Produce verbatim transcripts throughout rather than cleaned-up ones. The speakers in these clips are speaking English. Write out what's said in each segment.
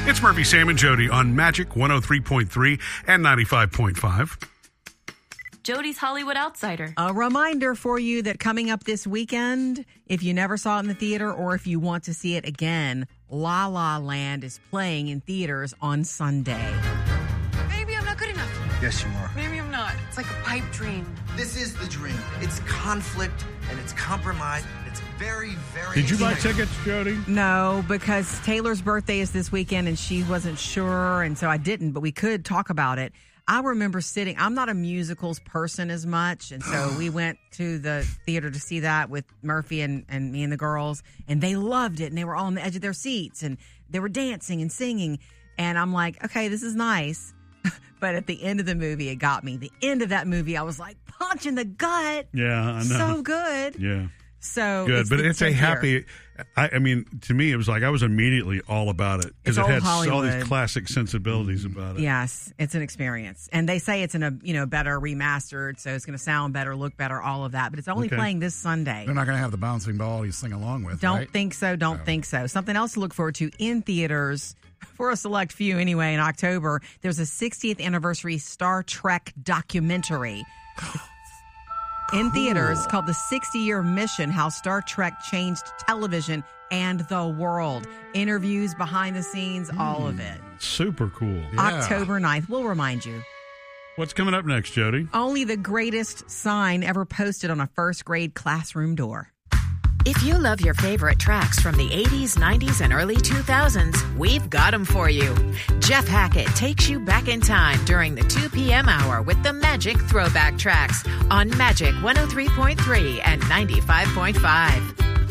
It's Murphy, Sam, and Jody on Magic one oh three point three and ninety-five point five. Jody's Hollywood Outsider. A reminder for you that coming up this weekend, if you never saw it in the theater or if you want to see it again, La La Land is playing in theaters on Sunday. Maybe I'm not good enough. Yes, you are. Maybe I'm not. It's like a pipe dream. This is the dream. It's conflict and it's compromise. It's very, very Did you buy exciting. tickets, Jody? No, because Taylor's birthday is this weekend and she wasn't sure, and so I didn't, but we could talk about it. I remember sitting, I'm not a musicals person as much, and so we went to the theater to see that with Murphy and, and me and the girls, and they loved it, and they were all on the edge of their seats, and they were dancing and singing, and I'm like, okay, this is nice, but at the end of the movie, it got me. The end of that movie, I was like, punch in the gut. Yeah, I know. So good. Yeah. So Good, it's but the it's a tenth happy. year. I, I mean, to me, it was like I was immediately all about it because It's it old had all Hollywood. these classic sensibilities about it. Yes, it's an experience. And they say it's in a, you know, better remastered, so it's going to sound better, look better, all of that. But it's only Okay. playing this Sunday. They're not going to have the bouncing ball you sing along with, Don't right? think so, don't No. think so. Something else to look forward to in theaters for a select few anyway in October. There's a sixtieth anniversary Star Trek documentary. In theaters called The sixty-Year Mission, How Star Trek Changed Television and the World. Interviews, behind the scenes, all of it. Super cool. Yeah. October ninth. We'll remind you. What's coming up next, Jody? Only the greatest sign ever posted on a first grade classroom door. If you love your favorite tracks from the eighties, nineties, and early two thousands, we've got them for you. Jeff Hackett takes you back in time during the two p.m. hour with the Magic Throwback Tracks on Magic one oh three point three and ninety-five point five.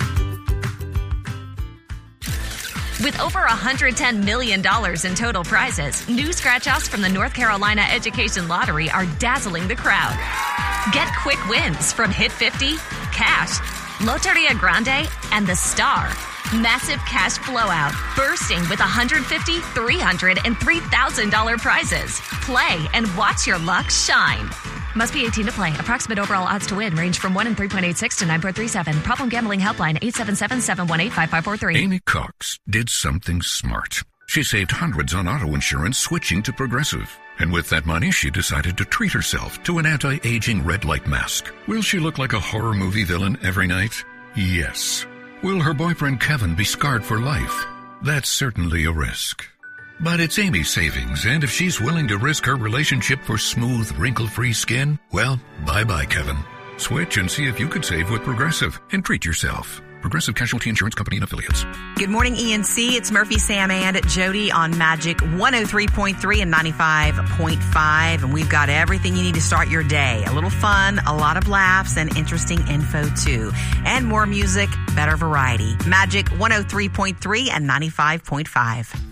With over one hundred ten million dollars in total prizes, new scratch-offs from the North Carolina Education Lottery are dazzling the crowd. Get quick wins from Hit fifty, Cash, Loteria Grande, and The Star. Massive cash blowout, bursting with one hundred fifty thousand dollars, three hundred dollars, and three thousand dollars prizes. Play and watch your luck shine. Must be eighteen to play. Approximate overall odds to win range from one in three point eight six to nine point three seven. Problem gambling helpline eight seven seven, seven one eight, five five four three. Amy Cox did something smart. She saved hundreds on auto insurance switching to Progressive. And with that money, she decided to treat herself to an anti-aging red light mask. Will she look like a horror movie villain every night? Yes. Will her boyfriend Kevin be scarred for life? That's certainly a risk. But it's Amy's savings, and if she's willing to risk her relationship for smooth, wrinkle-free skin, well, bye-bye, Kevin. Switch and see if you could save with Progressive and treat yourself. Progressive Casualty Insurance Company and Affiliates. Good morning, E N C. It's Murphy, Sam, and Jody on Magic one oh three point three and ninety-five point five. And we've got everything you need to start your day. A little fun, a lot of laughs, and interesting info, too. And more music, better variety. Magic one oh three point three and ninety-five point five.